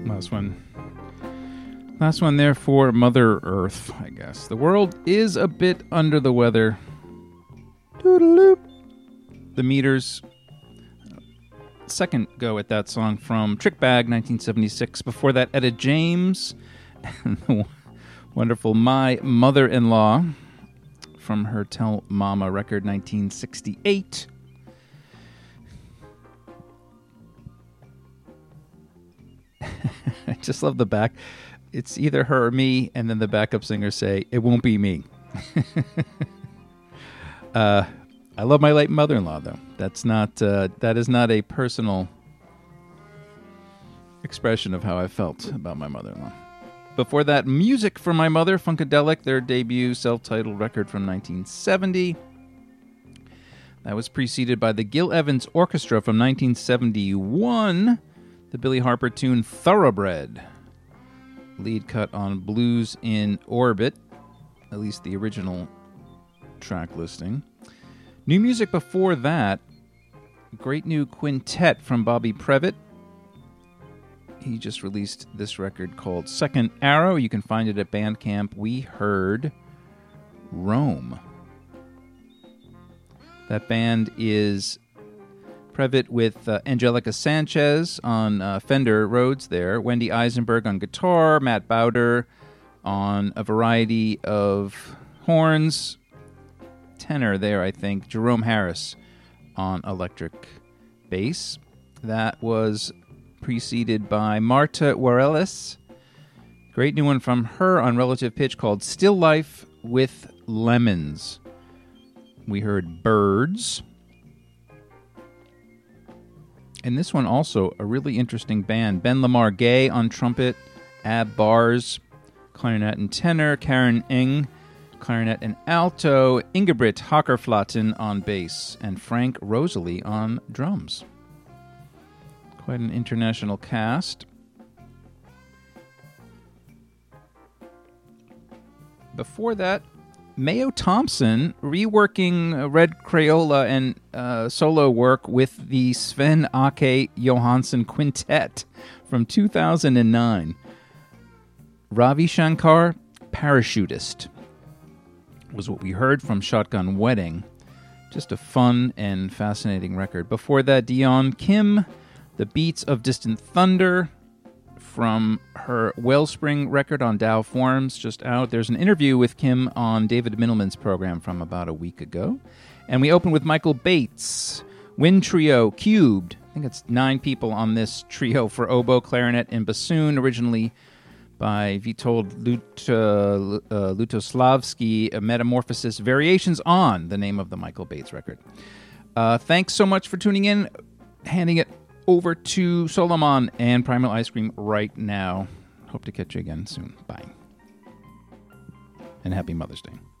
Last one there for Mother Earth, I guess. The world is a bit under the weather. Toodaloop. The Meters. Second go at that song from Trick Bag, 1976. Before that, Etta James and the wonderful My Mother-in-Law from her Tell Mama record, 1968. I just love the back. It's either her or me, and then the backup singers say, "It won't be me." I love my late mother-in-law, though. That is not a personal expression of how I felt about my mother-in-law. Before that, Music from My Mother, Funkadelic, their debut self-titled record from 1970. That was preceded by the Gil Evans Orchestra from 1971, the Billy Harper tune Thoroughbred, lead cut on Blues in Orbit, at least the original track listing. New music before that, great new quintet from Bobby Previtt. He just released this record called Second Arrow. You can find it at Bandcamp. We heard Rome. That band is Previtt with Angelica Sanchez on Fender Rhodes there, Wendy Eisenberg on guitar, Matt Bowder on a variety of horns, tenor there, I think, Jerome Harris on electric bass. That was preceded by Marta Warellis. Great new one from her on Relative Pitch called Still Life with Lemons. We heard Birds. And this one also, a really interesting band. Ben Lamar Gay on trumpet, Ab Bars, clarinet and tenor, Karen Eng, clarinet and alto, Ingebrigt Hockerflatten on bass, and Frank Rosalie on drums. Quite an international cast. Before that, Mayo Thompson reworking Red Crayola and solo work with the Sven Ake Johansson Quintet from 2009. Ravi Shankar, Parachutist, was what we heard from Shotgun Wedding. Just a fun and fascinating record. Before that, Dion Kim, The Beats of Distant Thunder, from her Wellspring record on Dow Forms, just out. There's an interview with Kim on David Middleman's program from about a week ago. And we open with Michael Bates, Wind Trio, Cubed. I think it's 9 people on this trio for oboe, clarinet, and bassoon, originally by Witold Lutoslavsky, Metamorphosis Variations on, the name of the Michael Bates record. Thanks so much for tuning in. Handing it over to Solomon and Primal Ice Cream right now. Hope to catch you again soon. Bye. And happy Mother's Day.